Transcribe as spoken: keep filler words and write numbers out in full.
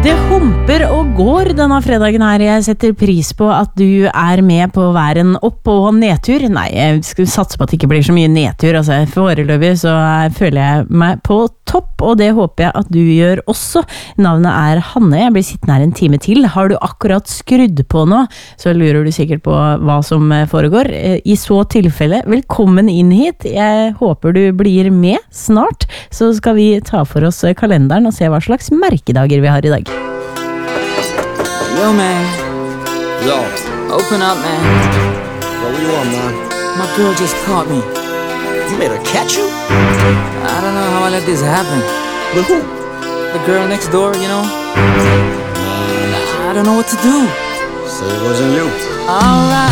Det humper og går denne fredagen her. Jeg setter pris på at du er med på hver en opp- og nedtur. Nei, jeg skal satse på at det ikke blir så mye nedtur. Altså, foreløpig så føler jeg meg på topp, og det håper jeg at du gjør også. Navnet er Hanne. Jeg blir sittende her en time til. Har du akkurat skrudd på nå, så lurer du sikkert på hva som foregår. I så tilfelle, velkommen inn hit. Jeg håper du blir med snart, så skal vi ta for oss kalenderen og se hva slags merkedager vi har i dag. Yo, man. Yo. Open up, man. Yo, what you want, man? My girl just caught me. You made her catch you? I don't know how I let this happen. With who? The girl next door, you know? Man, I don't know what to do. say it wasn't you. Alright.